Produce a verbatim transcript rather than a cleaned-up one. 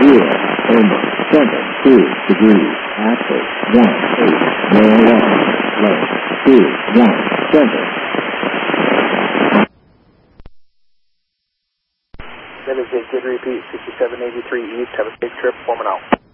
zero, over, seven, two, degrees, after, one, eight, more one, left, two, one, seven. That is a good repeat, sixty-seven eighty-three East, have a safe trip, forming out.